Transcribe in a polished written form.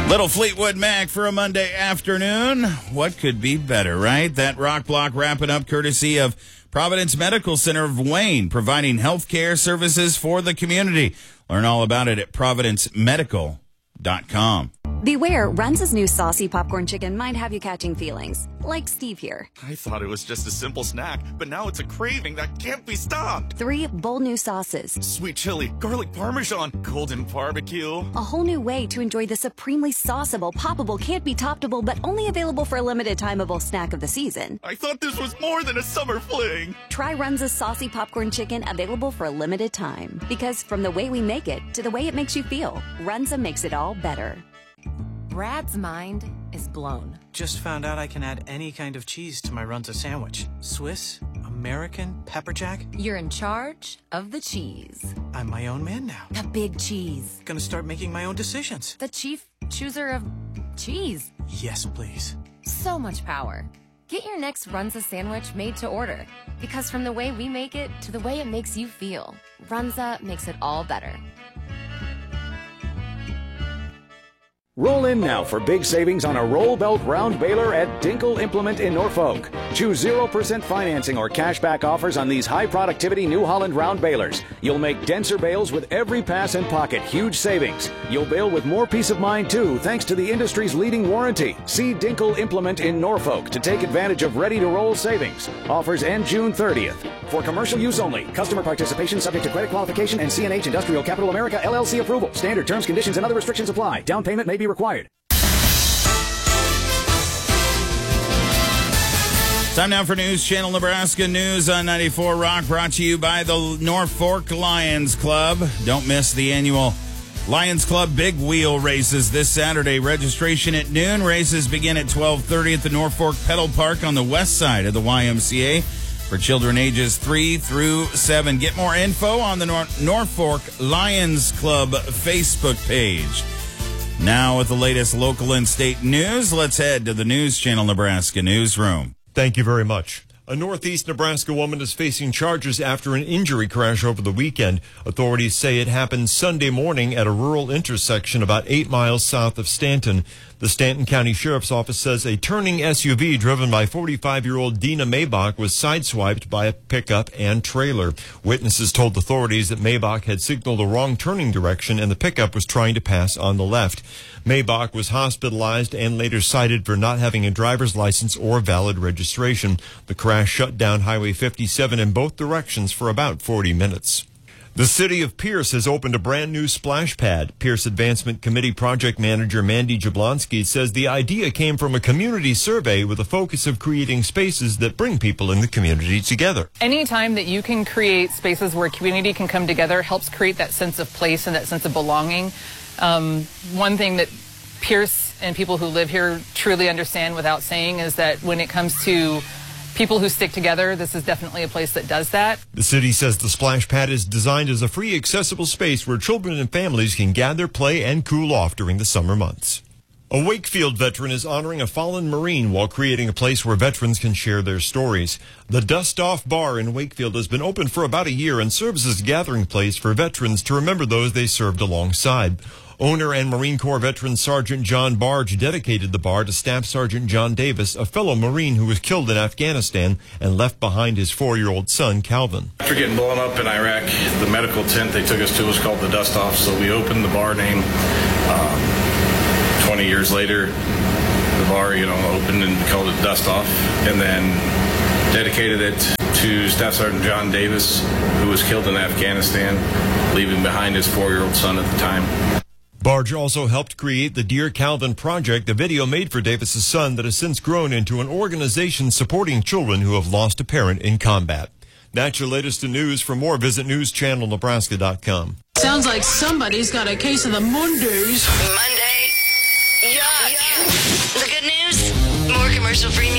Little Fleetwood Mac for a Monday afternoon. What could be better, right? That rock block wrapping up courtesy of Providence Medical Center of Wayne, providing health care services for the community. Learn all about it at providencemedical.com. Beware, Runza's new saucy popcorn chicken might have you catching feelings, like Steve here. I thought it was just a simple snack, but now it's a craving that can't be stopped. 3 bold new sauces. Sweet chili, garlic parmesan, golden barbecue. A whole new way to enjoy the supremely sauceable, poppable, can't-be-toppable, but only available for a limited timeable snack of the season. I thought this was more than a summer fling. Try Runza's saucy popcorn chicken, available for a limited time. Because from the way we make it to the way it makes you feel, Runza makes it all better. Brad's mind is blown. Just found out I can add any kind of cheese to my Runza sandwich. Swiss, American, pepper jack. You're in charge of the cheese. I'm my own man now. The big cheese. Gonna start making my own decisions. The chief chooser of cheese. Yes, please. So much power. Get your next Runza sandwich made to order. Because from the way we make it to the way it makes you feel, Runza makes it all better. Roll in now for big savings on a roll belt round baler at Dinkle Implement in Norfolk. Choose 0% financing or cashback offers on these high productivity New Holland round balers. You'll make denser bales with every pass and pocket. Huge savings. You'll bale with more peace of mind too, thanks to the industry's leading warranty. See Dinkle Implement in Norfolk to take advantage of ready to roll savings. Offers end June 30th. For commercial use only. Customer participation subject to credit qualification and CNH Industrial Capital America LLC approval. Standard terms, conditions, and other restrictions apply. Down payment may be required. Time now for News Channel Nebraska News on 94 Rock, brought to you by the Norfolk Lions Club. Don't miss the annual Lions Club Big Wheel races this Saturday. Registration at noon. Races begin at 12:30 at the Norfolk Pedal Park on the west side of the YMCA for children ages 3 through 7. Get more info on the Norfolk Lions Club Facebook page. Now with the latest local and state news, let's head to the News Channel Nebraska newsroom. Thank you very much. A northeast Nebraska woman is facing charges after an injury crash over the weekend. Authorities say it happened Sunday morning at a rural intersection about 8 miles south of Stanton. The Stanton County Sheriff's Office says a turning SUV driven by 45-year-old Dina Maybach was sideswiped by a pickup and trailer. Witnesses told authorities that Maybach had signaled a wrong turning direction and the pickup was trying to pass on the left. Maybach was hospitalized and later cited for not having a driver's license or valid registration. The crash shut down Highway 57 in both directions for about 40 minutes. The city of Pierce has opened a brand new splash pad. Pierce Advancement Committee project manager Mandy Jablonski says the idea came from a community survey with a focus of creating spaces that bring people in the community together. Anytime that you can create spaces where community can come together helps create that sense of place and that sense of belonging. One thing that Pierce and people who live here truly understand without saying is that when it comes to people who stick together, this is definitely a place that does that. The city says the splash pad is designed as a free, accessible space where children and families can gather, play, and cool off during the summer months. A Wakefield veteran is honoring a fallen Marine while creating a place where veterans can share their stories. The Dust Off Bar in Wakefield has been open for about a year and serves as a gathering place for veterans to remember those they served alongside. Owner and Marine Corps veteran Sergeant John Barge dedicated the bar to Staff Sergeant John Davis, a fellow Marine who was killed in Afghanistan and left behind his 4-year-old son, Calvin. After getting blown up in Iraq, the medical tent they took us to was called the Dust Off, so we opened the bar name. 20 years later, the bar, opened and called it Dust Off, and then dedicated it to Staff Sergeant John Davis, who was killed in Afghanistan, leaving behind his 4-year-old son at the time. Barge also helped create the Dear Calvin Project, a video made for Davis's son that has since grown into an organization supporting children who have lost a parent in combat. That's your latest in news. For more, visit newschannelnebraska.com. Sounds like somebody's got a case of the Mondays. Monday. Yuck. The good news? More commercial-free music.